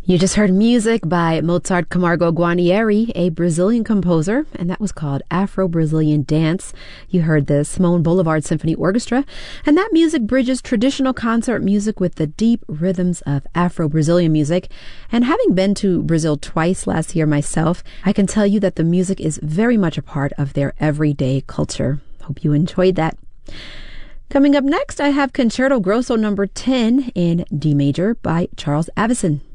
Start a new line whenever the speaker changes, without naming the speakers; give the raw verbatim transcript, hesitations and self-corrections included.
You just heard music by Mozart Camargo Guarnieri, a Brazilian composer, and that was called Afro-Brazilian Dance. You heard the Simone Boulevard Symphony Orchestra, and that music bridges traditional concert music with the deep rhythms of Afro-Brazilian music. And having been to Brazil twice last year myself, I can tell you that the music is very much a part of their everyday culture. Hope you enjoyed that. Coming up next, I have Concerto Grosso number ten in D major by Charles Avison.